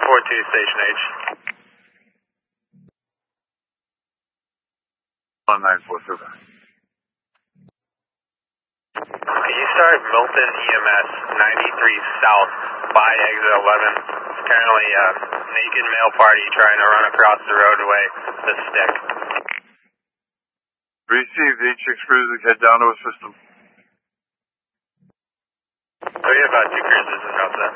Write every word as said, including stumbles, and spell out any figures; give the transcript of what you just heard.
four two, Station H. one nine four seven. Can you start Milton E M S ninety-three South by exit eleven? Apparently a naked male party trying to run across the roadway with a stick. Received, H six cruisers, head down to a system. We have about two cruisers in route set.